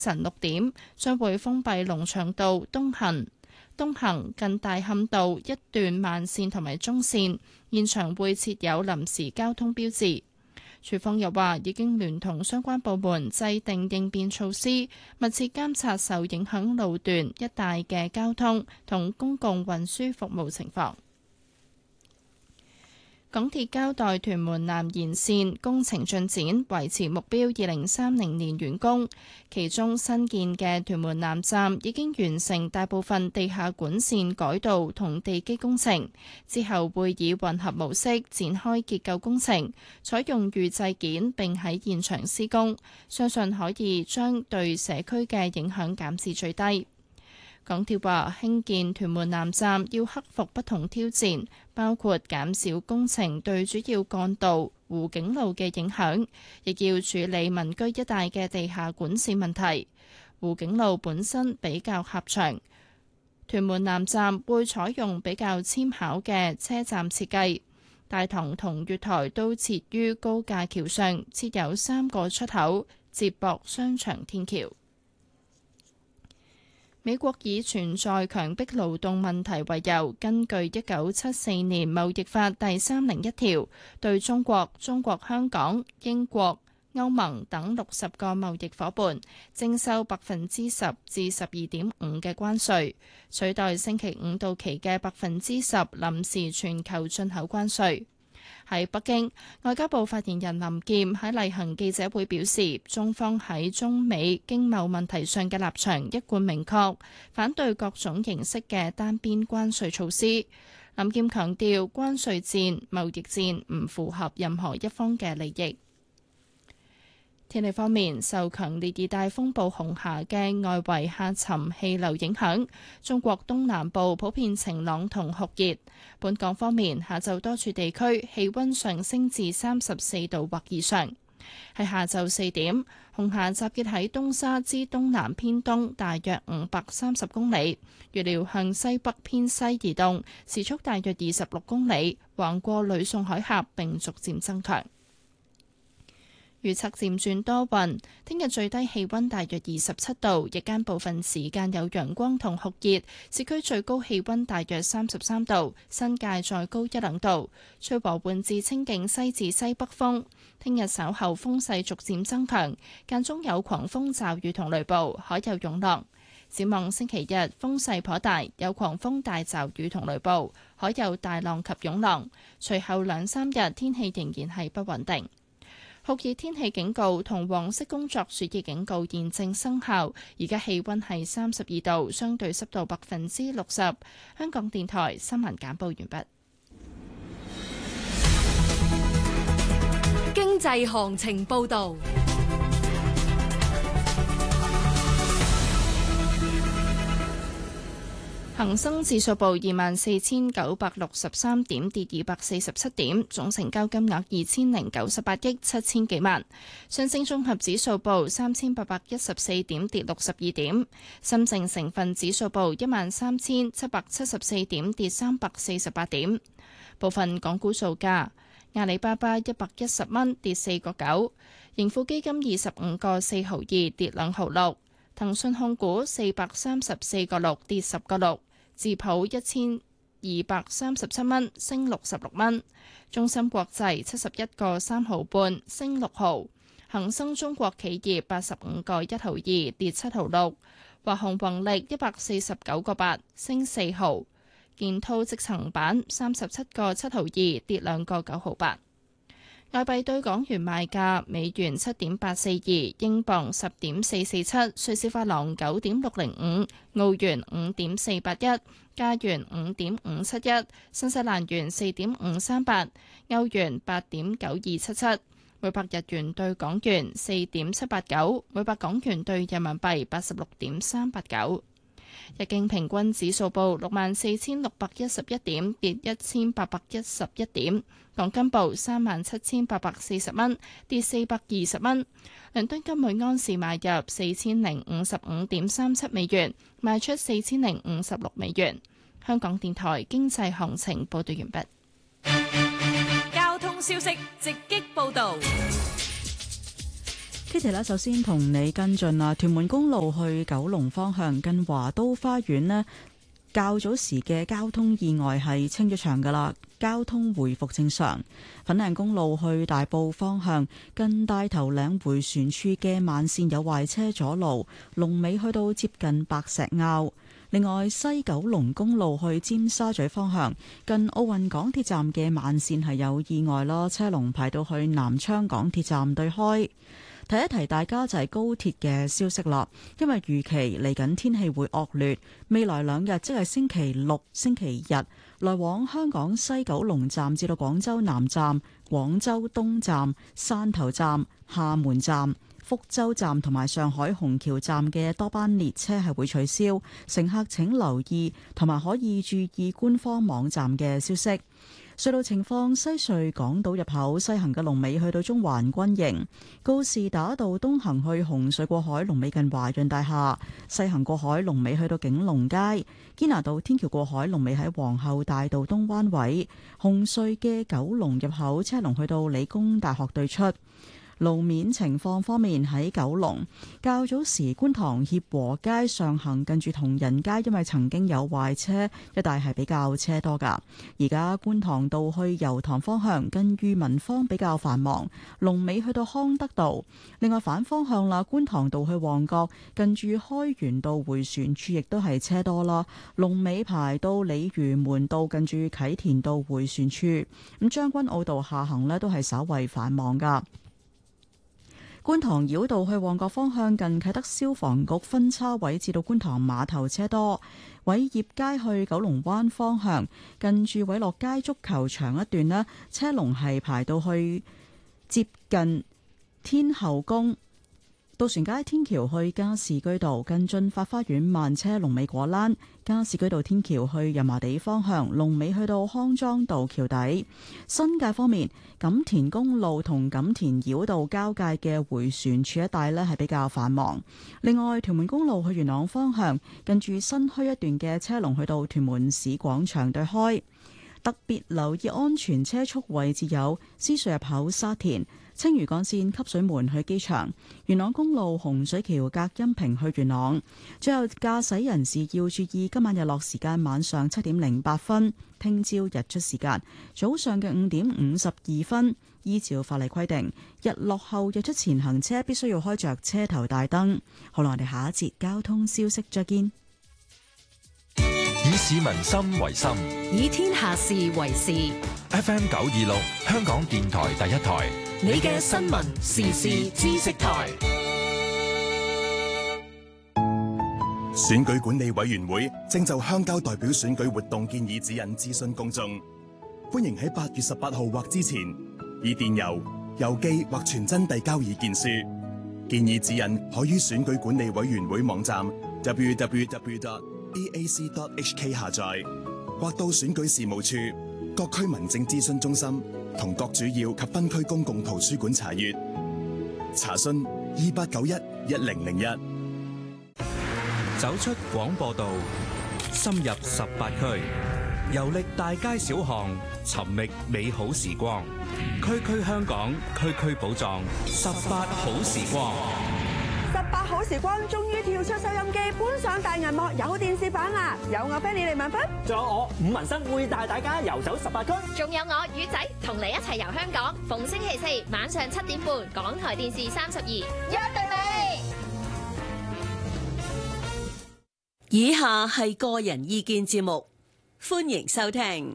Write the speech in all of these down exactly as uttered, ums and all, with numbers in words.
晨六點將會封閉龍翔道東行東行近大磡道一段慢線同埋中線，現場會設有臨時交通標誌。署方又話已經聯同相關部門制定應變措施，密切監察受影響路段一帶嘅交通同公共運輸服務情況。港鐵交代屯門南延線工程進展，維持目標二零三零年完工。其中新建嘅屯門南站已經完成大部分地下管線改道同地基工程，之後會以混合模式展開結構工程，採用預製件並喺現場施工，相信可以將對社區嘅影響減至最低。港鐵話興建屯門南站要克服不同挑戰，包括減少工程對主要幹道湖景路嘅影響，亦要處理民居一帶嘅地下管線問題。湖景路本身比較狹長，屯門南站會採用比較纖巧嘅車站設計，大堂同月台都設於高架橋上，設有三個出口接駁商場天橋。美國以存在強迫勞動問題為由，根據一九七四年貿易法第三零一條，對中國、中國香港、英國、歐盟等六十個貿易夥伴徵收百分之十至十二點五嘅關稅，取代星期五到期嘅百分之十臨時全球進口關稅。喺北京，外交部發言人林劍喺例行記者會表示，中方喺中美經貿問題上嘅立場一貫明確，反對各種形式嘅單邊關稅措施。林劍強調，關稅戰、貿易戰唔符合任何一方嘅利益。天氣方面，受強烈熱帶風暴紅霞嘅外圍下沉氣流影響，中國東南部普遍晴朗同酷熱。本港方面，下晝多處地區氣溫上升至三十四度或以上。喺下晝四點，紅霞集結喺東沙之東南偏東大約五百三十公里，預料向西北偏西移動，時速大約二十六公里，橫過呂宋海峽並逐漸增強。預測漸轉多雲，聽日最低氣溫大約二十七度，日間部分時間有陽光同酷熱，市區最高氣溫大約三十三度，新界再高一兩度，吹和緩至清勁西至西北風。聽日稍後風勢逐漸增強，間中有狂風驟雨同雷暴，海有湧浪。展望星期日風勢頗大，有狂風大驟雨同雷暴，海有大浪及湧浪。隨後兩三日天氣仍然係不穩定。酷熱天氣警告同黃色工作暑熱警告現正生效。而家氣溫係三十二度，相對濕度百分之六十。香港電台新聞簡報完畢。 經濟行情報道。 恒生指數報二萬四千九百六十三點，跌二百四十七點，總成交金額二千零九十八億七千幾萬。上證綜合指數報三千八百一十四點，跌六十二點。深證成分指數報一萬三千七百七十四點，跌三百四十八點。部分港股造價：阿里巴巴一百一十蚊，跌四個九；盈富基金二十五個四毫二，跌兩毫六；騰訊控股四百三十四個六，跌十個六。智普一千二百三十七蚊，升六十六蚊；中芯國際七十一個三毫半，升六毫；恒生中國企業八十五個一毫二，跌七毫六；華虹宏力一百四十九個八，升四毫；建滔積層板三十七個七毫二，跌兩個九毫八。外幣對港元賣價：美元七點八四二，英鎊十點四四七，瑞士法郎九點六零五，澳元五點四八一，加元五點五七一，新西蘭元四點五三八，歐元八點九二七七，每百日元對港元四點七八九，每百港元對人民幣八十六點三八九。日經平均指數報六萬四千六百一十一點，跌一千八百一十一點。港金報三萬七千八百四十蚊，跌四百二十蚊。倫敦金每安士買入四千零五十五點三七美元，賣出四千零五十六美元。香港電台經濟行情報道完畢。 交通消息直擊報道。 Kitty 咧，首先同你跟進啦，屯門公路去九龍方向近華都花園呢，較早時嘅交通意外係清咗場噶啦，交通回復正常。粉嶺公路去大埔方向近大頭嶺迴旋處嘅慢線有壞車阻路，龍尾去到接近白石坳。另外，西九龍公路去尖沙咀方向近奧運港鐵站嘅慢線係有意外啦，車龍排到去南昌港鐵站對開。提一提大家就係高鐵嘅消息啦，因為預期嚟緊天氣會惡劣，未來兩日即係星期六、星期日，來往香港西九龍站至到廣州南站、廣州東站、汕頭站、廈門站、福州站同埋上海虹橋站嘅多班列車係會取消，乘客請留意同埋可以注意官方網站嘅消息。隧道情況：西隧港島入口西行嘅龍尾去到中環軍營，告士打道東行去紅隧過海龍尾近華潤大廈，西行過海龍尾去到景隆街，堅拿道天橋過海龍尾喺皇后大道東彎位，紅隧嘅九龍入口車龍去到理工大學對出。路面情況方面，喺九龍較早時觀塘協和街上行近住同仁街，因為曾經有壞車，一帶係比較車多噶。而家觀塘道去油塘方向近裕民坊比較繁忙，龍尾去到康德道。另外反方向啦，觀塘道去旺角近住開源道迴旋處亦都係車多啦，龍尾排到鯉魚門道近住啟田道迴旋處。咁將軍澳道下行呢都係稍為繁忙噶。觀塘繞道去旺角方向近啟德消防局分叉位至到觀塘碼頭車多，偉業街去九龍灣方向近住偉樂街足球場一段呢，車龍係排到去接近天后宮。渡船街天橋去加士居道近駿發花園慢車龍尾果欄，加士居道天橋去油麻地方向龍尾去到康莊道橋底。新界方面，錦田公路同錦田繞道交界嘅迴旋處一帶呢係比較繁忙。另外，屯門公路去元朗方向近住新墟一段嘅車龍去到屯門市廣場對開。特別留意安全車速位置有獅隧入口沙田、青嶼幹線汲水門去機場、元朗公路洪水橋隔音屏去元朗。最後，駕駛人士要注意今晚日落時間晚上七點零八分，聽朝日出時間早上嘅五點五十二分。依照法例規定，日落後日出前行車必須要開着車頭大燈。好啦，我哋下一節交通消息再見。 以市民心為心， 以天下事為事。 F M 九二六，香港電台第一台， 你嘅新聞時事知識台。 選舉管理委員會正就鄉郊代表選舉活動建議指引諮詢公眾，歡迎喺八月十八號或之前以電郵、郵寄或傳真遞交意見書。建議指引可於選舉管理委員會網站 double-u double-u double-u dot d a c dot h k 下載，或到選舉事務處、各區民政諮詢中心同各主要及分區公共圖書館查閱。查詢二八九一一零零一。 走出廣播道，深入十八區，遊歷大街小巷，尋覓美好時光。區區香港，區區寶藏，十八好時光。 十八好時光終於跳出收音機，搬上大銀幕，有電視版啦！有我 Penny 嚟問分， 仲有我伍文生會帶大家遊走十八區， 仲有我魚仔同你一齊遊香港。逢星期四晚上七點半，港台電視三十二，約定你。 以下係個人意見節目，歡迎收聽。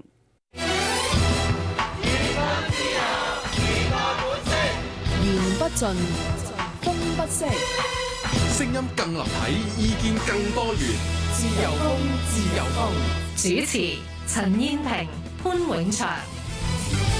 言不盡，風不息， 聲音更立體，意見更多元。 自由風，自由風。主持：陳燕萍、潘永祥。